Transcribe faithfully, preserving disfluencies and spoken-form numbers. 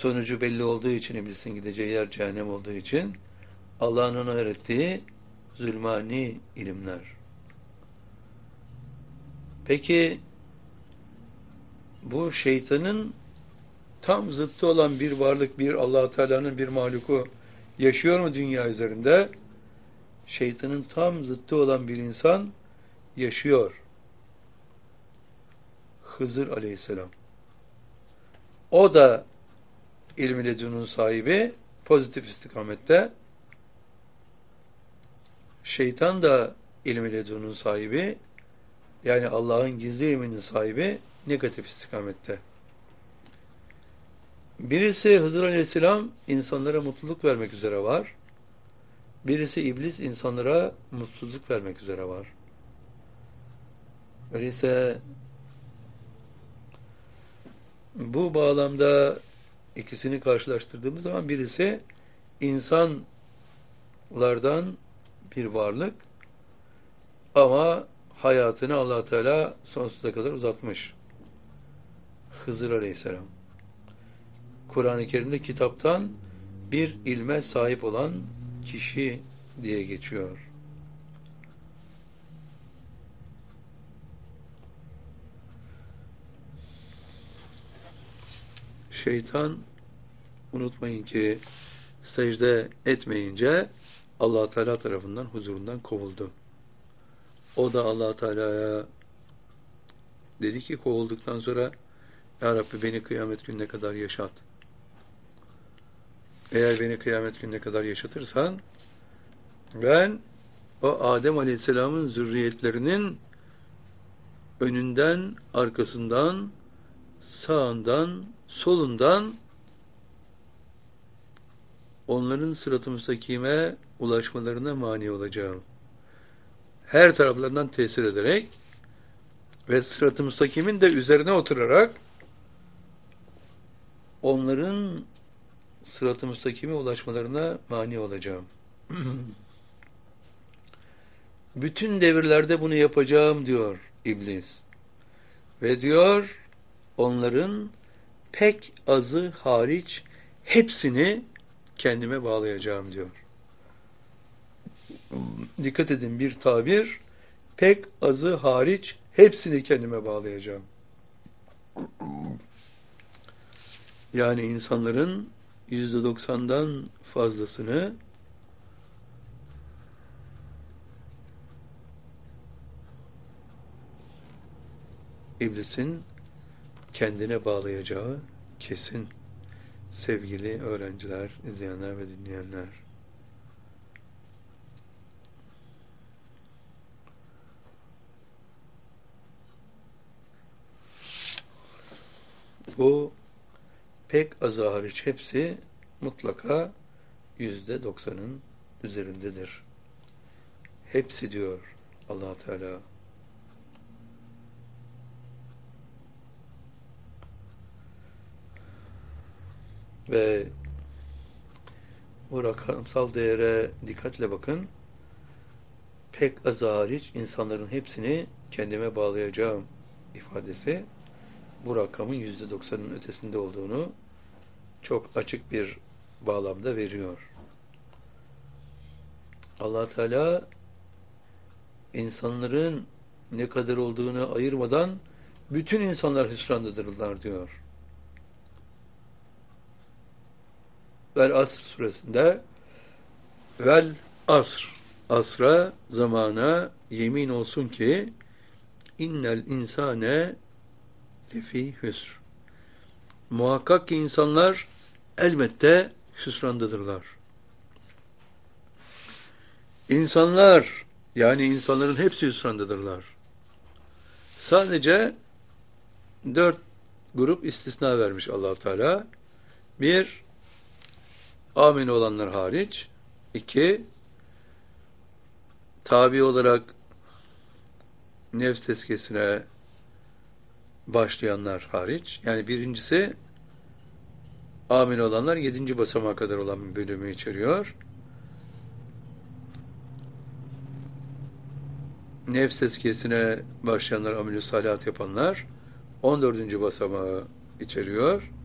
sonucu belli olduğu için, iblisin gideceği yer cehennem olduğu için Allah'ın ona öğrettiği zulmani ilimler. Peki bu şeytanın tam zıttı olan bir varlık, bir Allah Teala'nın bir mahluku yaşıyor mu dünya üzerinde? Şeytanın tam zıttı olan bir insan yaşıyor. Hızır Aleyhisselam. O da ilm-i ledunun sahibi, pozitif istikamette. Şeytan da ilm-i ledunun sahibi, yani Allah'ın gizli ilminin sahibi, negatif istikamette. Birisi Hızır Aleyhisselam insanlara mutluluk vermek üzere var. Birisi iblis insanlara mutsuzluk vermek üzere var. Öyleyse bu bağlamda ikisini karşılaştırdığımız zaman birisi insanlardan bir varlık ama hayatını Allah Teala sonsuza kadar uzatmış. Hızır Aleyhisselam. Kur'an-ı Kerim'de kitaptan bir ilme sahip olan kişi diye geçiyor. Şeytan, unutmayın ki secde etmeyince Allah Teala tarafından huzurundan kovuldu. O da Allah Teala'ya dedi ki kovulduktan sonra Ya Rabbi beni kıyamet gününe kadar yaşat. Eğer beni kıyamet gününe kadar yaşatırsan ben o Adem Aleyhisselam'ın zürriyetlerinin önünden, arkasından, sağından, solundan onların sırat-ı müstakime ulaşmalarına mani olacağım. Her taraflarından tesir ederek ve sırat-ı müstakimin de üzerine oturarak onların sırat-ı müstakime ulaşmalarına mani olacağım. Bütün devirlerde bunu yapacağım diyor iblis. Ve diyor onların pek azı hariç hepsini kendime bağlayacağım diyor. Dikkat edin, bir tabir, pek azı hariç hepsini kendime bağlayacağım. Yani insanların yüzde doksandan fazlasını iblisin kendine bağlayacağı kesin. Sevgili öğrenciler, izleyenler ve dinleyenler. Bu pek azı hariç hepsi mutlaka yüzde doksanın üzerindedir. Hepsi diyor Allah Teala. Ve bu rakamsal değere dikkatle bakın. Pek azı hariç insanların hepsini kendime bağlayacağım ifadesi bu rakamın yüzde doksanın ötesinde olduğunu çok açık bir bağlamda veriyor. Allah Teala insanların ne kadar olduğunu ayırmadan bütün insanlar hüsrandadırlar diyor. Vel Asr suresinde vel asr, asra, zamana yemin olsun ki innel insane lefi hüsr. Muhakkak ki insanlar elbette hüsrandadırlar. İnsanlar, yani insanların hepsi hüsrandadırlar. Sadece dört grup istisna vermiş Allah Teala. Bir, amin olanlar hariç. İki, tabi olarak nefs tezkiyesine başlayanlar hariç. Yani birincisi amin olanlar yedinci basamağa kadar olan bir bölümü içeriyor. Nefs tezkiyesine başlayanlar, amel-i salihat yapanlar on dördüncü basamağı içeriyor.